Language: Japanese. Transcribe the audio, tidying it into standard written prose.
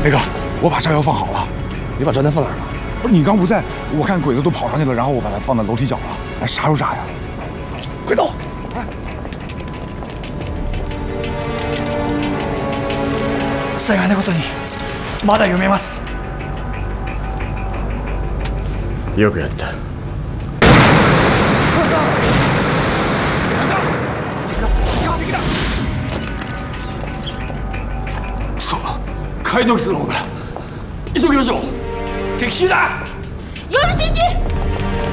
雷哥，我把炸药放好了。 你把炸弹放哪儿了？ 不是你刚不在，我看鬼子都跑上去了，然后我把它放在楼梯角了。哎，啥时候炸呀？ 快走！ 哎， 幸いなことにまだ読めます。 よくやった。 くそ、街道室の方だ。急ぎましょう。敵襲だ。 ヨルシンジ。